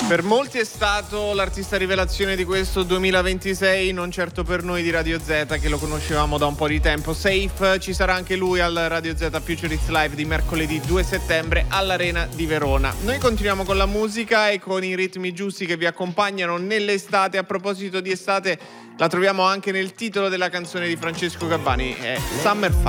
Per molti è stato l'artista rivelazione di questo 2026, non certo per noi di Radio Z che lo conoscevamo da un po' di tempo. Safe, ci sarà anche lui al Radio Z Future Hits Live di mercoledì 2 settembre all'Arena di Verona. Noi continuiamo con la musica e con i ritmi giusti che vi accompagnano nell'estate. A proposito di estate, la troviamo anche nel titolo della canzone di Francesco Gabbani, è Summer Fun.